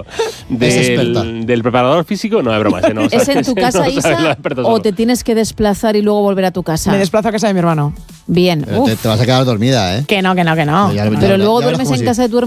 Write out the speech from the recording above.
esto del preparador físico, no hay bromas. No, ¿Es en tu casa, Isa, o te tienes que desplazar y luego volver a tu casa? Me desplazo a casa de mi hermano. Bien. Te vas a quedar dormida, ¿eh? Que no. Ya Pero luego verás duermes cómo en sí. casa de tu hermano.